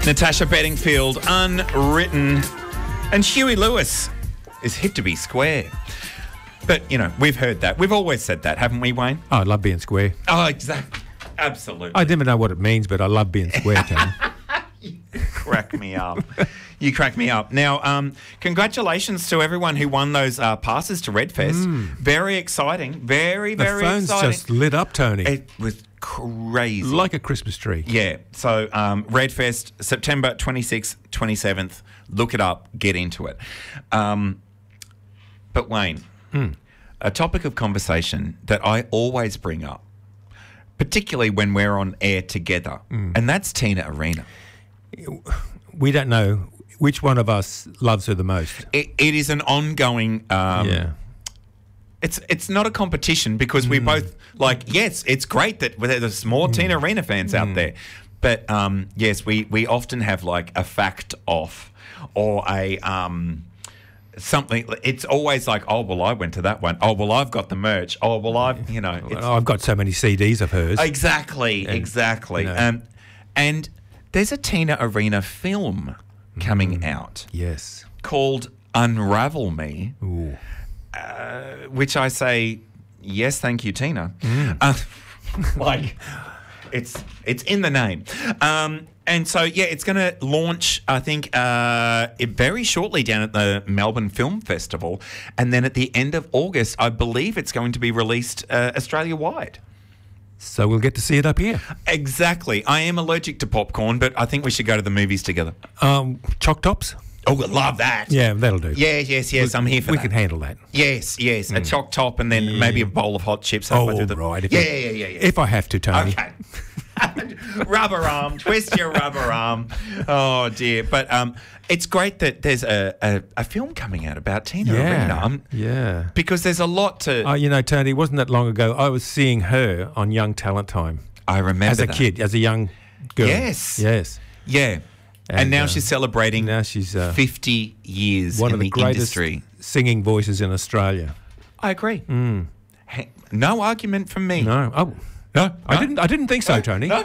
Natasha Bedingfield, Unwritten. And Huey Lewis is hit to be square. But, you know, we've heard that. We've always said that, haven't we, Wayne? Oh, I love being square. Oh, exactly. Absolutely. I didn't know what it means, but I love being square, Tony. You crack me up. You crack me up. Now, congratulations to everyone who won those passes to Redfest. Very exciting. Very, very exciting. The phone's just lit up, Tony. It was crazy. Like a Christmas tree. Yeah. So, Redfest, September 26th, 27th. Look it up. Get into it. But, Wayne, a topic of conversation that I always bring up, particularly when we're on air together, and that's Tina Arena. We don't know which one of us loves her the most. It is an ongoing... It's not a competition because we both, like, yes, it's great that there's more Tina Arena fans out there. But, yes, we often have, like, a fact off or a... something. It's always like, oh, well, I went to that one. Oh, well, I've got the merch. Oh, well, I've got so many CDs of hers. Exactly. You know. And there's a Tina Arena film coming out. Yes. Called Unravel Me. Ooh. Which I say, yes, thank you, Tina. Like, it's in the name. And so, yeah, it's going to launch, I think, very shortly down at the Melbourne Film Festival. And then at the end of August, I believe it's going to be released Australia-wide. So we'll get to see it up here. Exactly. I am allergic to popcorn, but I think we should go to the movies together. Choc Tops? Oh, I love that. Yeah, that'll do. Yes. I'm here for that. We can handle that. Yes. A choc top and then maybe a bowl of hot chips. Right. If I have to, Tony. Okay. Rubber arm. Twist your rubber arm. Oh, dear. But it's great that there's a film coming out about Tina Arena. Because there's a lot to... you know, Tony, wasn't that long ago, I was seeing her on Young Talent Time. I remember as a kid, as a young girl. Yes. Yeah. And now she's celebrating 50 years one in of the greatest industry. Singing voices in Australia. I agree. No argument from me. No. No, I didn't think so, Tony. No.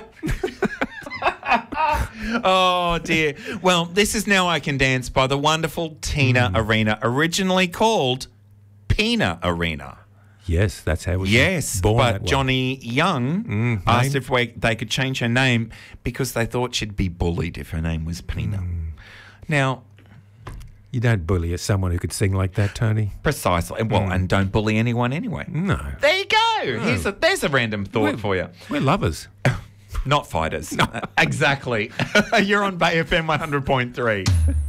Oh, dear. Well, this is Now I Can Dance by the wonderful Tina Arena, originally called Pina Arena. Yes, that's how it was but born. That way. Johnny Young asked if they could change her name because they thought she'd be bullied if her name was Pina. Now... You don't bully someone who could sing like that, Tony. Precisely. Well, and don't bully anyone anyway. No. There you go. There's a random thought for you. We're lovers. Not fighters. Exactly. You're on Bay FM 100.3.